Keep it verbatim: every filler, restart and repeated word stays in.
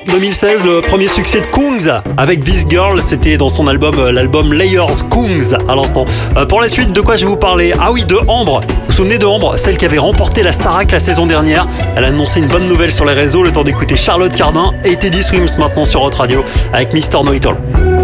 deux mille seize, le premier succès de Kungs avec This Girl, c'était dans son album, l'album Layers Kungs à l'instant. Euh, pour la suite, de quoi je vais vous parler? Ah oui, de Ambre. Vous vous souvenez de Ambre, celle qui avait remporté la Starac la saison dernière? Elle a annoncé une bonne nouvelle sur les réseaux, le temps d'écouter Charlotte Cardin et Teddy Swims maintenant sur Hot Radio avec Mister Know It All.